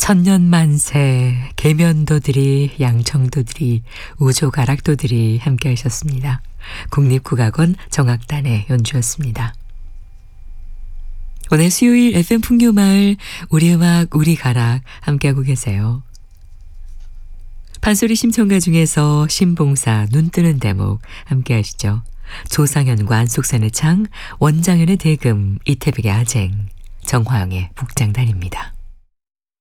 천년만세, 계면도들이, 양청도들이, 우조가락도들이 함께 하셨습니다. 국립국악원 정악단의 연주였습니다. 오늘 수요일 FM 풍요마을 우리 음악 우리 가락 함께하고 계세요. 판소리 심청가 중에서 신봉사 눈뜨는 대목 함께 하시죠. 조상현과 안속산의 창, 원장현의 대금, 이태백의 아쟁, 정화영의 북장단입니다.